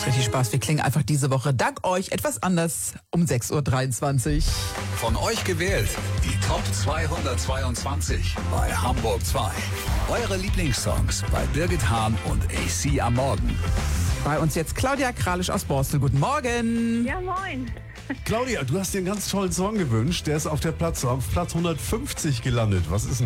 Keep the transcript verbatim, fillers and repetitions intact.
macht richtig Spaß. Wir klingen einfach diese Woche dank euch etwas anders um sechs Uhr dreiundzwanzig. Von euch gewählt, die Top zweihundertzweiundzwanzig bei Hamburg zwei. Eure Lieblingssongs bei Birgit Hahn und A C am Morgen. Bei uns jetzt Claudia Kralisch aus Borstel. Guten Morgen. Ja, moin. Claudia, du hast dir einen ganz tollen Song gewünscht. Der ist auf der Platz, auf Platz hundertfünfzig gelandet. Was ist denn